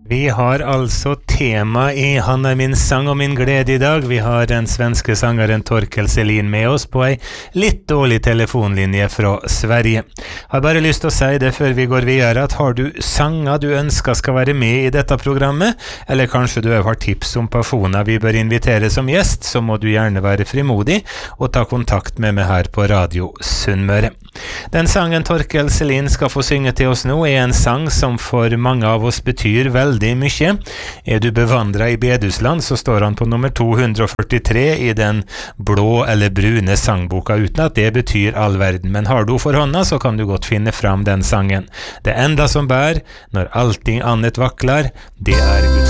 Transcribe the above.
Vi har altså tema i Han min sang og min glede I dag. Vi har den svenske sangeren Torkel Selin med oss på ei litt dårlig telefonlinje fra Sverige. Har bare lyst til å si det før vi går videre at har du sanger du ønsker skal være med I dette programmet, eller kanskje du har tips om personer vi bør invitere som gjest, så må du gjerne være frimodig og ta kontakt med meg her på Radio Sunnmøre. Den sangen Torkel Selin skal få synge til oss nå en sang som for mange av oss betyr veldig mye. Du bevandret I Bedusland, så står han på nummer 243 I den blå eller brune sangboka, uten at det betyr all verden. Men har du for hånda, så kan du godt finne fram den sangen. Det enda som bær, når allting annet vaklar, det Guds